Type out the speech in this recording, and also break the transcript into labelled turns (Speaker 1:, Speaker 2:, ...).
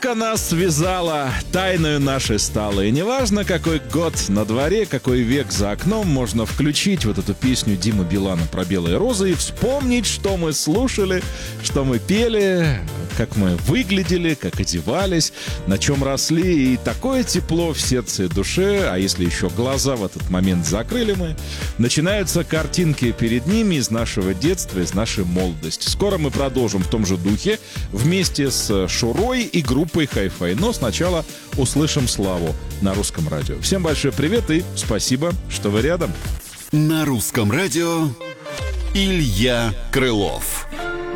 Speaker 1: Музыка нас связала, тайною нашей стала. И неважно, какой год на дворе, какой век за окном, можно включить вот эту песню Димы Билана про белые розы и вспомнить, что мы слушали, что мы пели, как мы выглядели, как одевались, на чем росли. И такое тепло в сердце и душе, а если еще глаза в этот момент закрыли мы, начинаются картинки перед ними из нашего детства, из нашей молодости. Скоро мы продолжим в том же духе вместе с Шурой и группой Hi-Fi. Но сначала услышим Славу на русском радио. Всем большой привет и спасибо, что вы рядом.
Speaker 2: На русском радио Илья Крылов.